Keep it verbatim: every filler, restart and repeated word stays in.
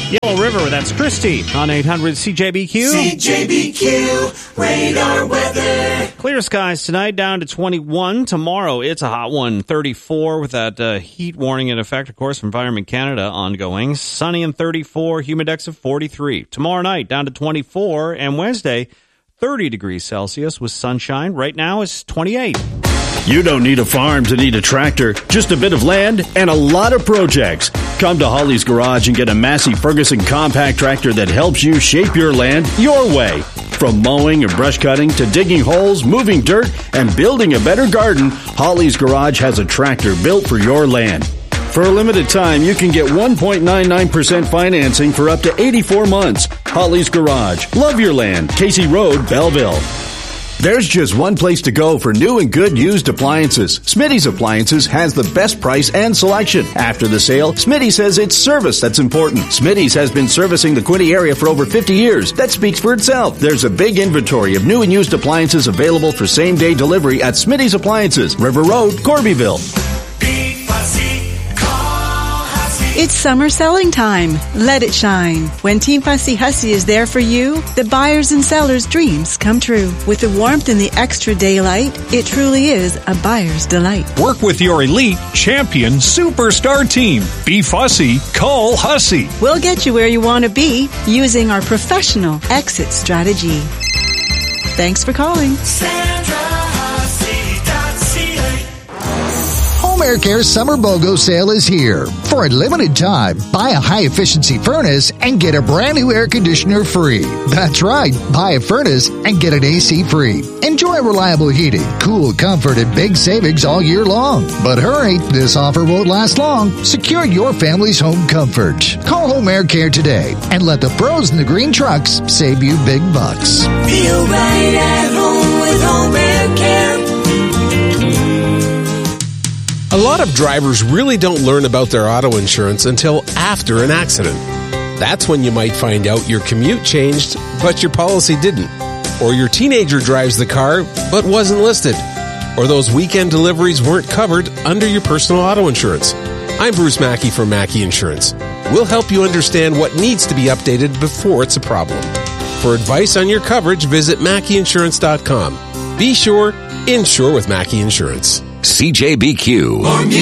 Yellow River, that's Christy on eight hundred C J B Q. C J B Q, radar weather. Clear skies tonight, down to twenty-one. Tomorrow, it's a hot one, thirty-four, with that uh, heat warning in effect, of course, from Environment Canada ongoing. Sunny and thirty-four, humidex of forty-three. Tomorrow night, down to twenty-four, and Wednesday, thirty degrees Celsius with sunshine. Right now, it's twenty-eight. You don't need a farm to need a tractor, just a bit of land and a lot of projects. Come to Holly's Garage and get a Massey Ferguson compact tractor that helps you shape your land your way. From mowing and brush cutting to digging holes, moving dirt, and building a better garden, Holly's Garage has a tractor built for your land. For a limited time, you can get one point nine nine percent financing for up to eighty-four months. Holly's Garage. Love your land. Casey Road, Belleville. There's just one place to go for new and good used appliances. Smitty's Appliances has the best price and selection. After the sale, Smitty says it's service that's important. Smitty's has been servicing the Quinte area for over fifty years. That speaks for itself. There's a big inventory of new and used appliances available for same-day delivery at Smitty's Appliances, River Road, Corbyville. It's summer selling time. Let it shine. When Team Fussy Hussy is there for you, the buyers and sellers' dreams come true. With the warmth and the extra daylight, it truly is a buyer's delight. Work with your elite, champion, superstar team. Be fussy, call Hussy. We'll get you where you want to be using our professional exit strategy. Thanks for calling. Home Air Care Summer BOGO sale is here. For a limited time, buy a high-efficiency furnace and get a brand new air conditioner free. That's right, buy a furnace and get an A C free. Enjoy reliable heating, cool comfort, and big savings all year long. But hurry, this offer won't last long. Secure your family's home comfort. Call Home Air Care today and let the pros in the green trucks save you big bucks. Feel right at home with Home Air Care. A lot of drivers really don't learn about their auto insurance until after an accident. That's when you might find out your commute changed, but your policy didn't. Or your teenager drives the car, but wasn't listed. Or those weekend deliveries weren't covered under your personal auto insurance. I'm Bruce Mackey from Mackey Insurance. We'll help you understand what needs to be updated before it's a problem. For advice on your coverage, visit Mackey Insurance dot com. Be sure, insure with Mackey Insurance. C J B Q.